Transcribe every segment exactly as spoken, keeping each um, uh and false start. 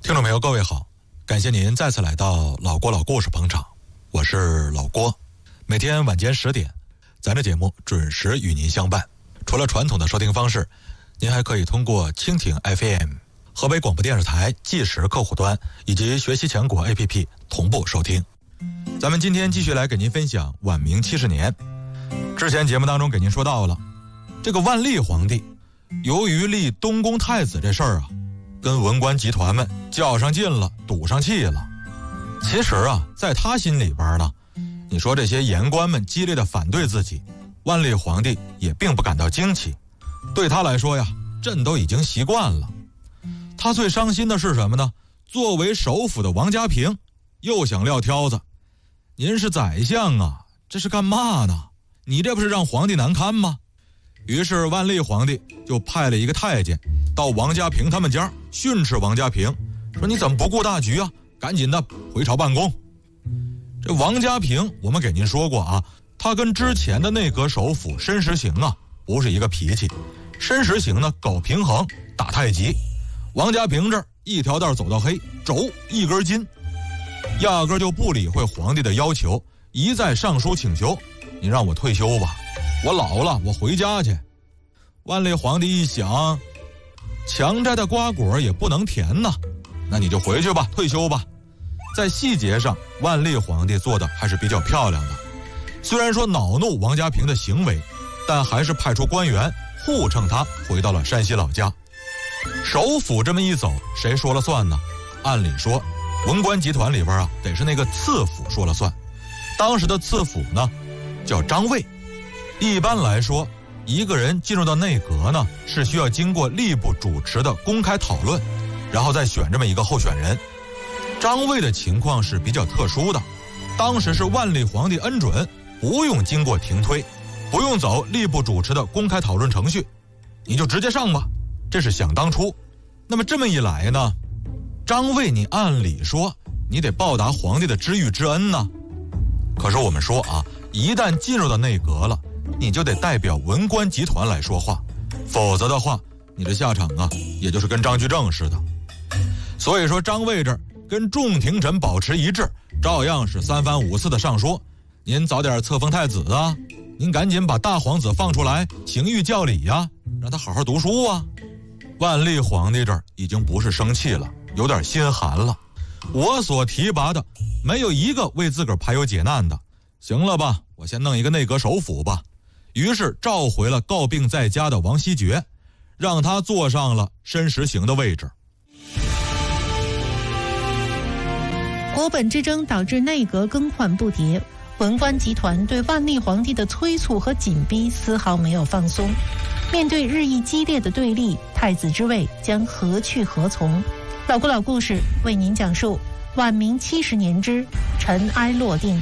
听众朋友各位好，感谢您再次来到老郭老故事捧场，我是老郭。每天晚间十点，咱这节目准时与您相伴。除了传统的收听方式，您还可以通过蜻蜓 F M、 河北广播电视台计时客户端以及学习强国 A P P 同步收听。咱们今天继续来给您分享晚明七十年。之前节目当中给您说到了，这个万历皇帝由于立东宫太子这事儿啊，跟文官集团们较上劲了，赌上气了。其实啊，在他心里边呢，你说这些言官们激烈的反对自己，万历皇帝也并不感到惊奇。对他来说呀，朕都已经习惯了。他最伤心的是什么呢？作为首辅的王家平又想撂挑子，您是宰相啊，这是干嘛呢？你这不是让皇帝难堪吗？于是万历皇帝就派了一个太监到王家平他们家训斥王家平，说你怎么不顾大局啊，赶紧的回朝办公。这王家平我们给您说过啊，他跟之前的内阁首辅申时行啊不是一个脾气。申时行呢搞平衡打太极，王家平这儿一条道走到黑，轴一根筋，压根就不理会皇帝的要求，一再上书请求，你让我退休吧，我老了，我回家去。万历皇帝一想，强摘的瓜果也不能甜呐，那你就回去吧，退休吧。在细节上，万历皇帝做的还是比较漂亮的。虽然说恼怒王家平的行为，但还是派出官员护乘他回到了山西老家。首辅这么一走，谁说了算呢？按理说，文官集团里边啊，得是那个次辅说了算。当时的次辅呢，叫张卫。一般来说，一个人进入到内阁呢，是需要经过吏部主持的公开讨论，然后再选这么一个候选人。张卫的情况是比较特殊的，当时是万历皇帝恩准，不用经过停推，不用走吏部主持的公开讨论程序，你就直接上吧。这是想当初。那么这么一来呢，张卫你按理说你得报答皇帝的知遇之恩呢。可是我们说啊，一旦进入到内阁了，你就得代表文官集团来说话，否则的话，你的下场啊，也就是跟张居正似的。所以说张卫这儿跟众廷臣保持一致，照样是三番五次的上说，您早点册封太子啊，您赶紧把大皇子放出来行御教理呀、啊，让他好好读书啊。万历皇帝这儿已经不是生气了，有点心寒了。我所提拔的没有一个为自个儿排忧解难的，行了吧，我先弄一个内阁首辅吧。于是召回了告病在家的王希爵，让他坐上了申时行的位置。 国本之争导致内阁更换不迭，文官集团对万历皇帝的催促和紧逼丝毫没有放松。面对日益激烈的对立，太子之位将何去何从？老郭老故事为您讲述晚明七十年之尘埃落定。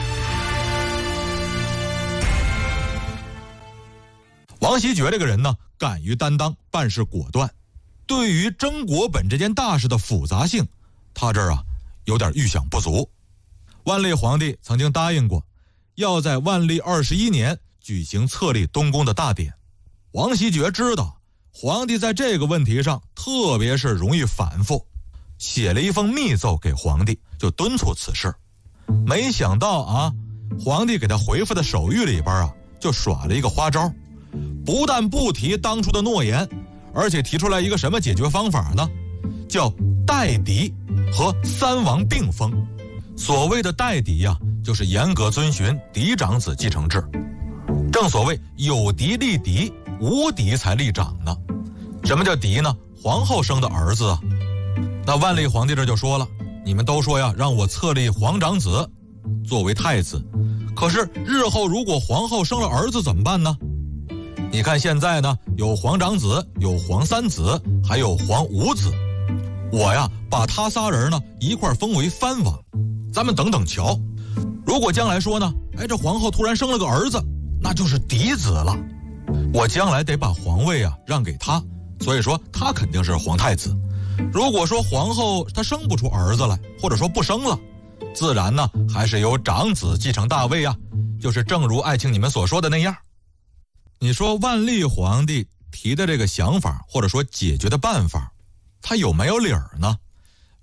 王希爵这个人呢，敢于担当，办事果断。对于征国本这件大事的复杂性，他这儿啊有点预想不足。万历皇帝曾经答应过，要在万历二十一年举行册立东宫的大典。王希爵知道皇帝在这个问题上特别是容易反复，写了一封密奏给皇帝，就敦促此事。没想到啊，皇帝给他回复的手谕里边啊，就耍了一个花招，不但不提当初的诺言，而且提出来一个什么解决方法呢？叫代嫡和三王并封。所谓的代嫡呀、啊，就是严格遵循嫡长子继承制。正所谓有嫡立嫡，无嫡才立长呢。什么叫嫡呢？皇后生的儿子啊。那万历皇帝这就说了，你们都说呀，让我册立皇长子作为太子，可是日后如果皇后生了儿子怎么办呢？你看现在呢，有皇长子，有皇三子，还有皇五子。我呀，把他仨人呢一块封为藩王，咱们等等瞧。如果将来说呢，哎，这皇后突然生了个儿子，那就是嫡子了。我将来得把皇位啊让给他，所以说他肯定是皇太子。如果说皇后她生不出儿子来，或者说不生了，自然呢还是由长子继承大位啊，就是正如爱卿你们所说的那样。你说万历皇帝提的这个想法，或者说解决的办法，他有没有理儿呢？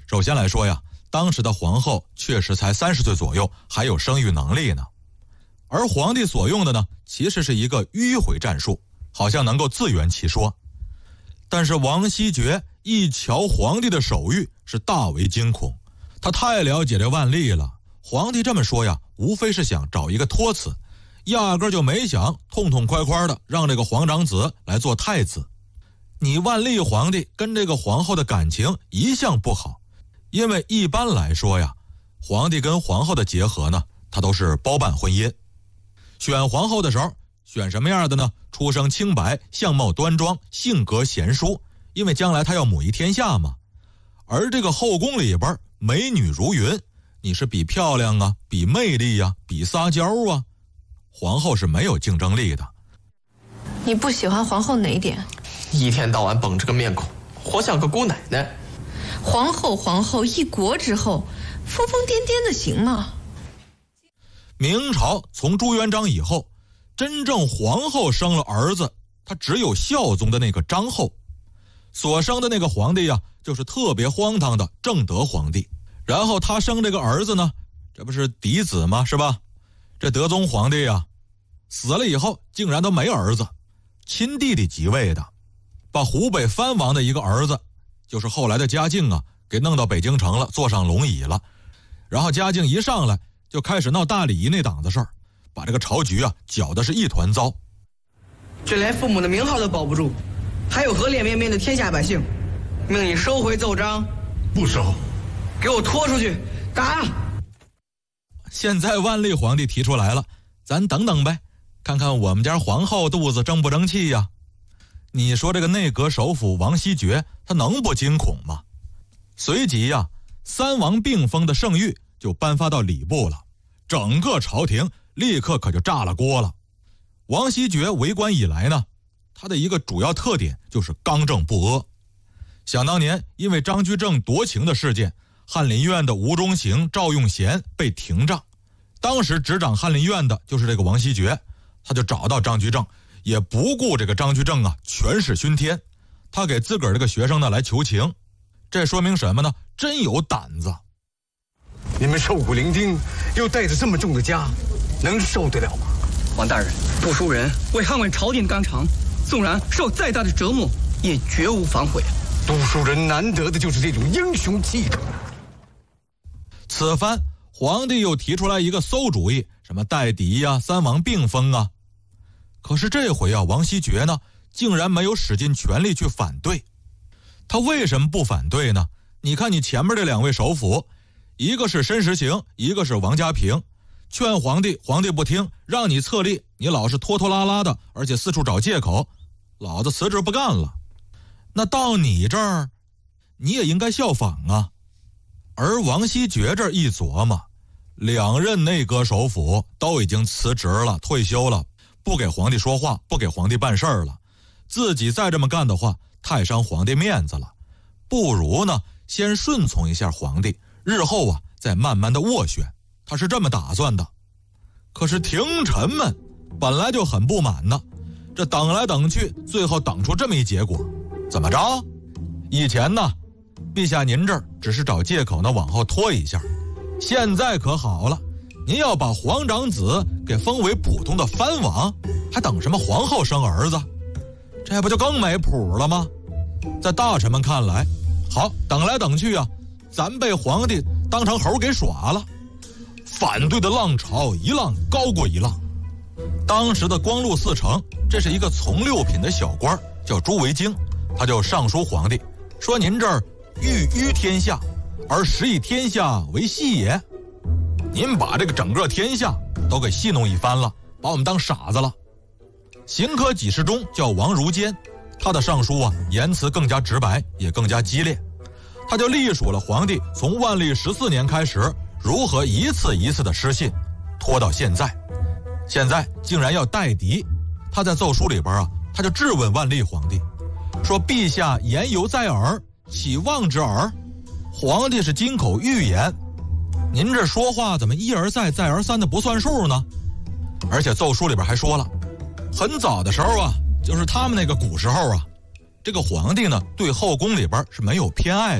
首先来说呀，当时的皇后确实才三十岁左右，还有生育能力呢。而皇帝所用的呢，其实是一个迂回战术，好像能够自圆其说。但是王希爵一瞧皇帝的手谕，是大为惊恐。他太了解这万历了，皇帝这么说呀，无非是想找一个托词，压根就没想痛痛快快的让这个皇长子来做太子。你万历皇帝跟这个皇后的感情一向不好，因为一般来说呀，皇帝跟皇后的结合呢，他都是包办婚姻。选皇后的时候，选什么样的呢？出生清白，相貌端庄，性格贤淑，因为将来他要母仪天下嘛。而这个后宫里边美女如云，你是比漂亮啊，比魅力啊，比撒娇啊，皇后是没有竞争力的。 你不喜欢皇后哪一点？ 一天到晚绷着个面孔，活像个姑奶奶。 皇后皇后一国之后，疯疯癫癫的行吗？ 明朝从朱元璋以后，真正皇后生了儿子，她只有孝宗的那个张后，所生的那个皇帝呀、啊，就是特别荒唐的正德皇帝。然后他生这个儿子呢，这不是嫡子吗？是吧？这德宗皇帝呀、啊，死了以后竟然都没儿子，亲弟弟即位的，把湖北藩王的一个儿子，就是后来的嘉靖啊，给弄到北京城了，坐上龙椅了。然后嘉靖一上来就开始闹大礼仪那档子事儿，把这个朝局啊搅得是一团糟。 这连父母的名号都保不住，还有何脸面面对天下百姓？命你收回奏章。 不收。 给我拖出去打！ 现在万历皇帝提出来了，咱等等呗，看看我们家皇后肚子争不争气呀？你说这个内阁首辅王希爵他能不惊恐吗？随即呀，三王并封的圣谕就颁发到礼部了，整个朝廷立刻可就炸了锅了。王希爵为官以来呢，他的一个主要特点就是刚正不阿。想当年因为张居正夺情的事件，翰林院的吴中行、赵用贤被停杖，当时执掌翰林院的就是这个王希爵，他就找到张居正，也不顾这个张居正啊权势熏天，他给自个儿这个学生呢来求情，这说明什么呢？真有胆子。 你们瘦骨伶仃，又带着这么重的家，能受得了吗？ 王大人，读书人为捍卫朝廷的纲常，纵然受再大的折磨，也绝无反悔。 读书人难得的就是这种英雄气概。 此番皇帝又提出来一个馊主意，什么代嫡呀、三王并封啊。可是这回啊，王希爵呢，竟然没有使尽全力去反对。他为什么不反对呢？你看你前面这两位首辅，一个是申时行，一个是王家平，劝皇帝，皇帝不听，让你册立，你老是拖拖拉拉的，而且四处找借口，老子辞职不干了。那到你这儿，你也应该效仿啊。而王希爵这一琢磨，两任内阁首辅都已经辞职了，退休了，不给皇帝说话，不给皇帝办事儿了，自己再这么干的话，太伤皇帝面子了。不如呢，先顺从一下皇帝，日后啊，再慢慢的斡旋。他是这么打算的。可是廷臣们本来就很不满呢，这等来等去，最后等出这么一结果。怎么着？以前呢，陛下您这儿只是找借口呢往后拖一下，现在可好了，您要把皇长子给封为普通的藩王，还等什么皇后生儿子？这不就更没谱了吗？在大臣们看来，好，等来等去啊，咱被皇帝当成猴给耍了。反对的浪潮一浪高过一浪。当时的光禄寺丞，这是一个从六品的小官，叫朱维京，他就上书皇帝说，您这儿欲迂天下，而实以天下为戏也。您把这个整个天下都给戏弄一番了，把我们当傻子了。刑科给事中叫王如坚，他的上书啊，言辞更加直白，也更加激烈。他就隶属了皇帝从万历十四年开始如何一次一次的失信，拖到现在，现在竟然要代嫡。他在奏书里边啊，他就质问万历皇帝，说陛下言犹在耳，岂忘之耳？皇帝是金口玉言，您这说话怎么一而再再而三的不算数呢？而且奏书里边还说了，很早的时候啊，就是他们那个古时候啊，这个皇帝呢对后宫里边是没有偏爱的，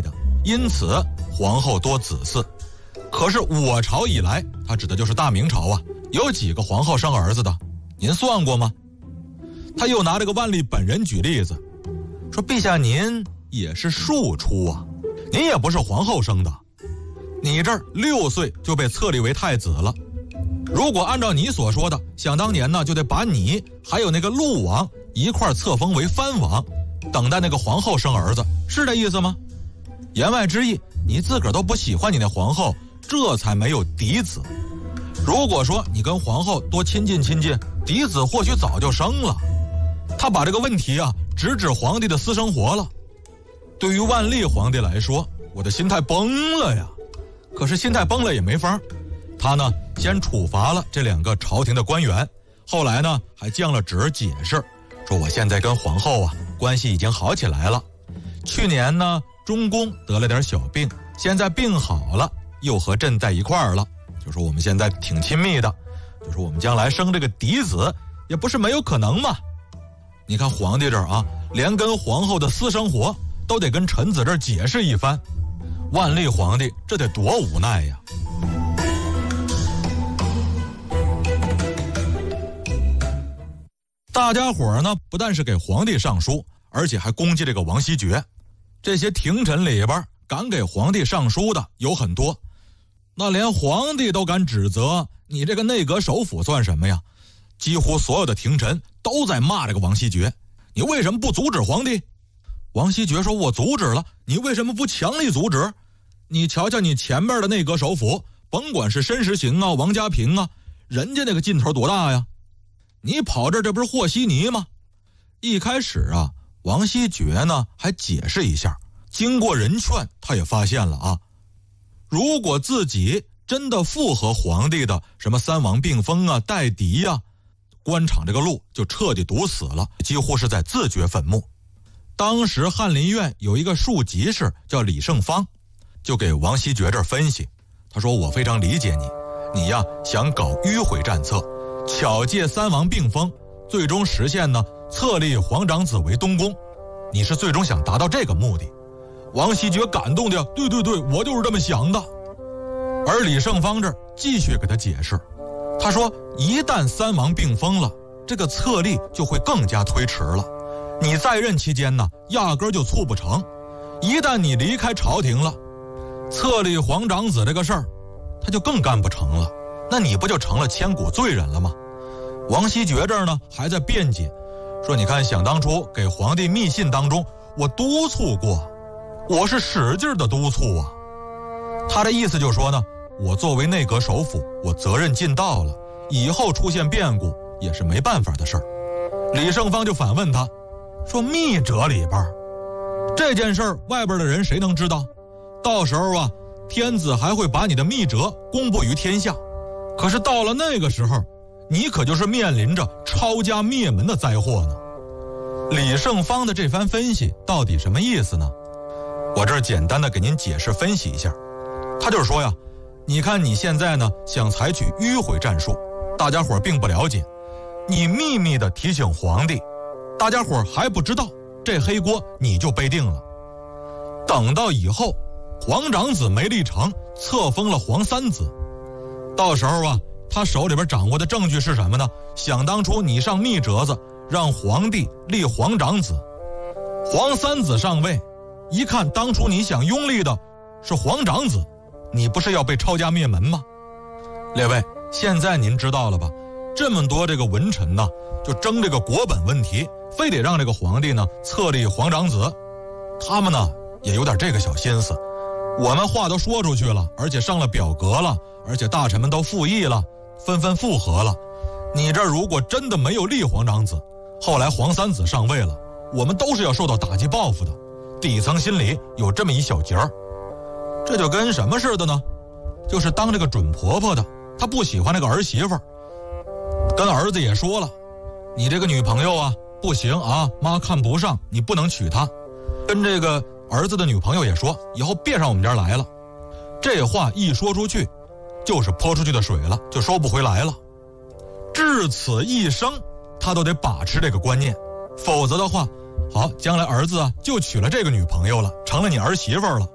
因此皇后多子嗣。可是我朝以来，他指的就是大明朝啊，有几个皇后生儿子的？您算过吗？他又拿这个万历本人举例子，说陛下您也是庶出啊，您也不是皇后生的，你这儿六岁就被册立为太子了。如果按照你所说的，想当年呢，就得把你还有那个陆王一块册封为藩王，等待那个皇后生儿子，是这意思吗？言外之意，你自个儿都不喜欢你那皇后，这才没有嫡子。如果说你跟皇后多亲近亲近，嫡子或许早就生了。他把这个问题啊直指皇帝的私生活了。对于万历皇帝来说，我的心态崩了呀。可是心态崩了也没法，他呢先处罚了这两个朝廷的官员，后来呢还降了旨解释，说我现在跟皇后啊关系已经好起来了。去年呢中宫得了点小病，现在病好了，又和朕在一块儿了，就说我们现在挺亲密的，就说我们将来生这个嫡子也不是没有可能嘛。你看皇帝这儿啊，连跟皇后的私生活都得跟臣子这儿解释一番，万历皇帝这得多无奈呀。大家伙儿呢不但是给皇帝上书，而且还攻击这个王希爵。这些廷臣里边敢给皇帝上书的有很多，那连皇帝都敢指责，你这个内阁首辅算什么呀？几乎所有的廷臣都在骂这个王希爵，你为什么不阻止皇帝？王希爵说我阻止了，你为什么不强力阻止？你瞧瞧你前面的内阁首辅，甭管是申时行啊王家平啊，人家那个劲头多大呀，你跑这这不是和稀泥吗？一开始啊王希爵呢还解释一下，经过人劝他也发现了啊，如果自己真的附和皇帝的什么三王并封啊代嫡啊，官场这个路就彻底堵死了，几乎是在自掘坟墓。当时翰林院有一个庶吉士叫李胜芳，就给王希爵这儿分析，他说我非常理解你，你呀想搞迂回战策，巧借三王并封，最终实现呢册立皇长子为东宫，你是最终想达到这个目的。王希爵感动的呀，对对对，我就是这么想的。而李胜芳这儿继续给他解释，他说一旦三王并封了，这个册立就会更加推迟了，你在任期间呢压根儿就促不成，一旦你离开朝廷了，册立皇长子这个事儿他就更干不成了，那你不就成了千古罪人了吗？王希爵这儿呢还在辩解，说你看想当初给皇帝密信当中我督促过，我是使劲的督促啊。他的意思就是说呢，我作为内阁首辅，我责任尽到了，以后出现变故也是没办法的事儿。李胜芳就反问他说，密折里边这件事儿外边的人谁能知道？到时候啊天子还会把你的密折公布于天下，可是到了那个时候，你可就是面临着抄家灭门的灾祸呢。李胜芳的这番分析到底什么意思呢？我这儿简单的给您解释分析一下。他就是说呀，你看你现在呢想采取迂回战术，大家伙并不了解，你秘密的提醒皇帝，大家伙还不知道，这黑锅你就背定了。等到以后皇长子没立成，册封了皇三子，到时候啊他手里边掌握的证据是什么呢？想当初你上密折子让皇帝立皇长子，皇三子上位，一看当初你想拥立的是皇长子，你不是要被抄家灭门吗？列位，现在您知道了吧？这么多这个文臣呢，就争这个国本问题，非得让这个皇帝呢册立皇长子，他们呢也有点这个小心思。我们话都说出去了，而且上了表格了，而且大臣们都复议了，纷纷附和了。你这如果真的没有立皇长子，后来皇三子上位了，我们都是要受到打击报复的。底层心里有这么一小节儿，这就跟什么似的呢？就是当这个准婆婆的，她不喜欢那个儿媳妇儿，跟儿子也说了，你这个女朋友啊不行啊，妈看不上，你不能娶她。跟这个儿子的女朋友也说，以后别上我们家来了。这话一说出去，就是泼出去的水了，就收不回来了。至此一生，他都得把持这个观念，否则的话，好，将来儿子啊就娶了这个女朋友了，成了你儿媳妇了。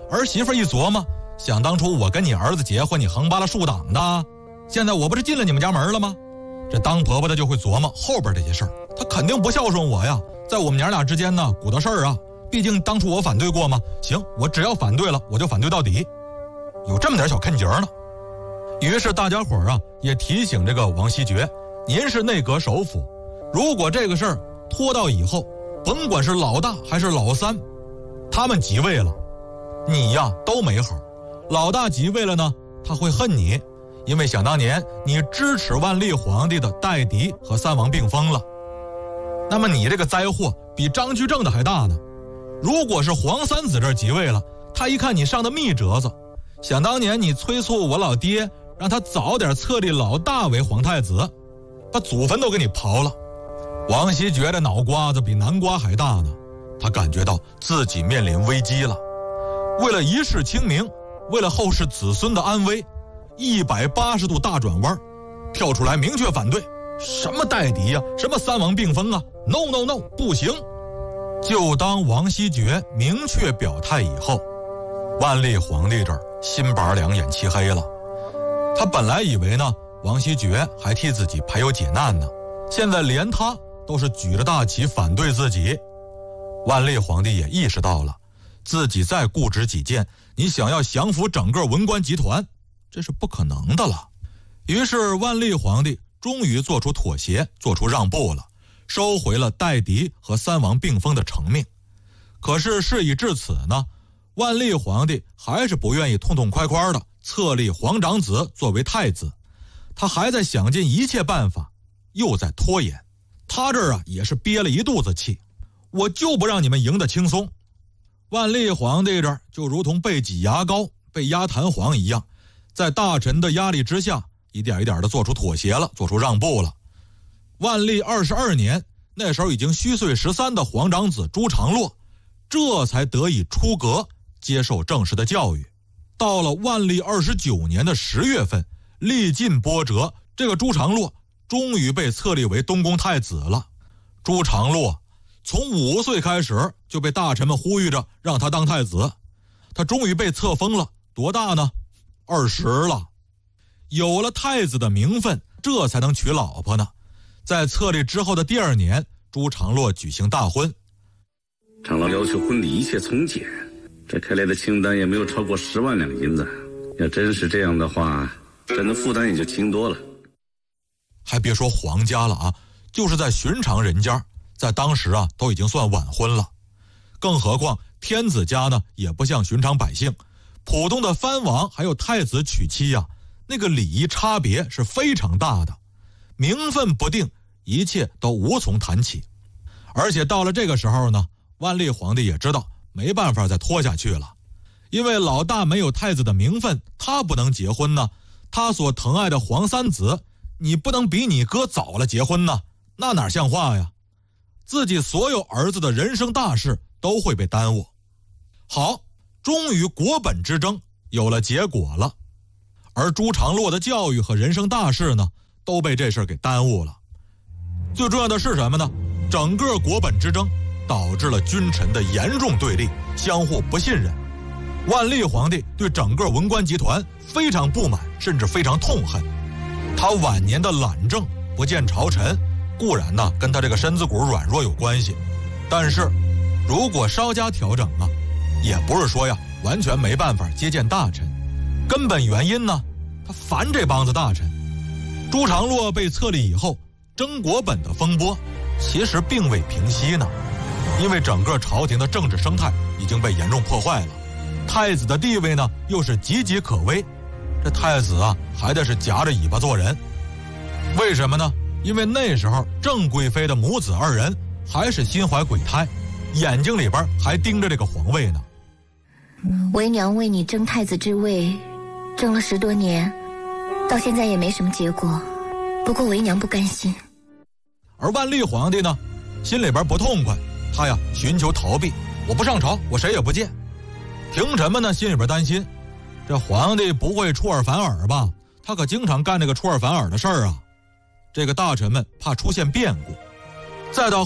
儿媳妇一琢磨，想当初我跟你儿子结婚，你横扒拉竖挡的，现在我不是进了你们家门了吗？这当婆婆的就会琢磨后边这些事儿，她肯定不孝顺我呀，在我们娘俩之间呢鼓捣事儿啊，毕竟当初我反对过嘛，行，我只要反对了，我就反对到底，有这么点小坑节呢。于是大家伙儿啊也提醒这个王希爵，您是内阁首辅，如果这个事儿拖到以后，甭管是老大还是老三，他们即位了，你呀都没好。老大即位了呢，他会恨你，因为想当年你支持万历皇帝的代嫡和三王并封了，那么你这个灾祸比张居正的还大呢。如果是皇三子这儿即位了，他一看你上的密折子，想当年你催促我老爹让他早点册立老大为皇太子，把祖坟都给你刨了。王希爵的脑瓜子比南瓜还大呢，他感觉到自己面临危机了。为了一世清明，为了后世子孙的安危，一百八十度大转弯，跳出来明确反对，什么代嫡呀，什么三王并封啊 ，no no no， 不行。就当王希爵明确表态以后，万历皇帝这儿心拔凉眼漆黑了。他本来以为呢，王希爵还替自己排忧解难呢，现在连他都是举着大旗反对自己。万历皇帝也意识到了，自己再固执己见，你想要降服整个文官集团，这是不可能的了。于是万历皇帝终于做出妥协，做出让步了，收回了代嫡和三王并封的成命。可是事已至此呢，万历皇帝还是不愿意痛痛快快的册立皇长子作为太子，他还在想尽一切办法，又在拖延。他这儿啊也是憋了一肚子气，我就不让你们赢得轻松。万历皇帝这儿就如同被挤牙膏、被压弹簧一样，在大臣的压力之下，一点一点的做出妥协了，做出让步了。万历二十二年，那时候已经虚岁十三的皇长子朱常洛，这才得以出阁，接受正式的教育。到了万历二十九年的十月份，历尽波折，这个朱常洛终于被册立为东宫太子了。朱常洛从五岁开始就被大臣们呼吁着让他当太子，他终于被册封了，多大呢？二十了。有了太子的名分，这才能娶老婆呢。在册立之后的第二年，朱常洛举行大婚。 长老要求婚礼一切从简，这开来的清单也没有超过十万两银子，要真是这样的话，咱的负担也就轻多了。 还别说皇家了啊，就是在寻常人家，在当时啊都已经算晚婚了。更何况天子家呢，也不像寻常百姓，普通的藩王还有太子娶妻啊，那个礼仪差别是非常大的，名分不定，一切都无从谈起。而且到了这个时候呢，万历皇帝也知道没办法再拖下去了，因为老大没有太子的名分，他不能结婚呢，他所疼爱的皇三子，你不能比你哥早了结婚呢，那哪像话呀？自己所有儿子的人生大事都会被耽误。好，终于国本之争有了结果了，而朱常洛的教育和人生大事呢，都被这事儿给耽误了。最重要的是什么呢？整个国本之争导致了君臣的严重对立，相互不信任。万历皇帝对整个文官集团非常不满，甚至非常痛恨。他晚年的懒政，不见朝臣，固然呢跟他这个身子骨软弱有关系，但是如果稍加调整啊，也不是说呀完全没办法接见大臣。根本原因呢，他烦这帮子大臣。朱常洛被册立以后，争国本的风波其实并未平息呢，因为整个朝廷的政治生态已经被严重破坏了，太子的地位呢又是岌岌可危，这太子啊还得是夹着尾巴做人。为什么呢？因为那时候郑贵妃的母子二人还是心怀鬼胎，眼睛里边还盯着这个皇位呢。 为娘为你争太子之位，争了十多年，到现在也没什么结果，不过为娘不甘心。 而万历皇帝呢，心里边不痛快，他呀寻求逃避，我不上朝，我谁也不见。廷臣们呢心里边担心，这皇帝不会出尔反尔吧？他可经常干这个出尔反尔的事儿啊。这个大臣们怕出现变故。再到